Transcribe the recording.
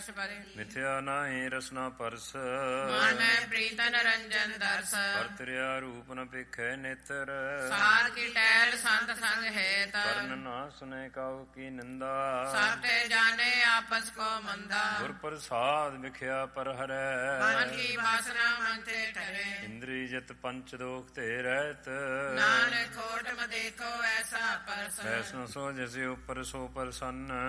ਮਿਥਿਆ ਨਾਹੀ ਰਸਨਾ ਪਰਸ ਮਾਨੈ ਪ੍ਰੀਤਨ ਰੰਜਨ ਦਰਸ ਪਰਤਰਿਆ ਰੂਪ ਨ ਭਿਖੈ ਨੇਤਰ ਸਾਰ ਕੀ ਟਹਿਲ ਸੰਤ ਸੰਗ ਹੇਤ ਕਰਨ ਨਾ ਸੁਨੇ ਕਾਹੂ ਕੀ ਨਿੰਦਾ ਸਭ ਤੇ ਜਾਣੇ ਆਪਸ ਕੋ ਮੰਦਾ ਗੁਰ ਪ੍ਰਸਾਦ ਵਿਖਿਆ ਪਰ ਹਰੈ ਮਨ ਕੀ ਬਾਸਨਾ ਮਨ ਤੇ ਠਰੇ ਇੰਦਰੀ ਜਿਤ ਪੰਚ ਦੋਖ ਤੇ ਰਹਿਤ ਨਾਨਕ ਖੋਟ ਮ ਦੇਖੋ ਐਸਾ ਪਰਸ ਐਸਾ ਸੋ ਜਿਸ ਉਪਰ ਸੋ ਪ੍ਰਸੰਨ